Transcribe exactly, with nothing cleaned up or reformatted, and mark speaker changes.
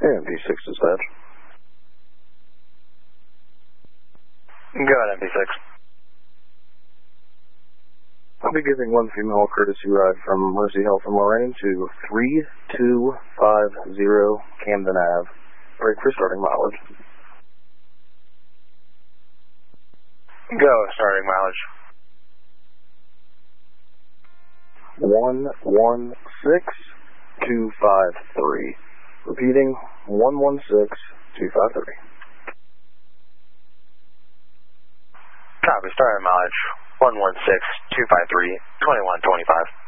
Speaker 1: M P six dispatch.
Speaker 2: Go ahead, M P six.
Speaker 1: I'll be giving one female courtesy ride from Mercy Health in Lorain to three two five zero Camden Ave. Break for starting mileage.
Speaker 2: Go, starting mileage.
Speaker 1: one one six two five three. Repeating, one one six two five three.
Speaker 2: Copy, starting mileage. one one six two five three, twenty-one twenty-five.